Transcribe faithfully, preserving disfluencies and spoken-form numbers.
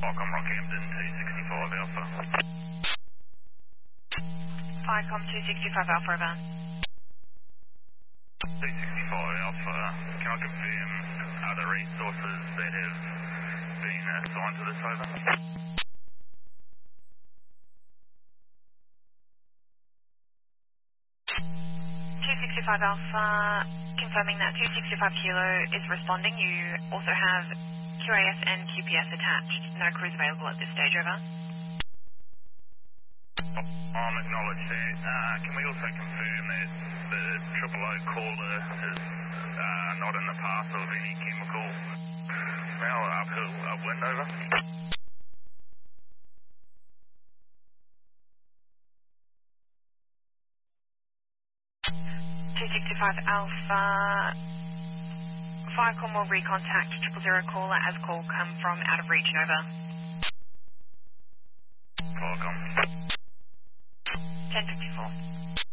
Qualcomm Rockhampton two sixty-five Alpha. Firecom two sixty-five Alpha over. two sixty-five Alpha. Can I confirm other resources that have been assigned to this over? two sixty-five Alpha, confirming that two sixty-five Kilo is responding. You also have Q A S and Q P S attached. No crews available at this stage, over. I'm acknowledged that. Uh, can we also confirm that the triple O caller is uh, not in the path of any chemical smell uphill, upwind, over? two sixty-five Alpha, Firecom will recontact triple zero caller as call come from out of region, over. Qualcomm. ten fifty-four.